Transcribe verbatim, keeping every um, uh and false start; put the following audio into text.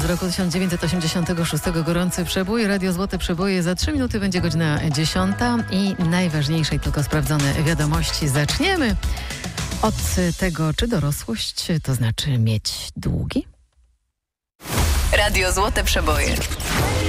roku tysiąc dziewięćset osiemdziesiątego szóstego. Gorący przebój. Radio Złote Przeboje. Za trzy minuty będzie godzina dziesiąta i najważniejsze i tylko sprawdzone wiadomości. Zaczniemy od tego, czy dorosłość to znaczy mieć długi? Radio Złote Przeboje.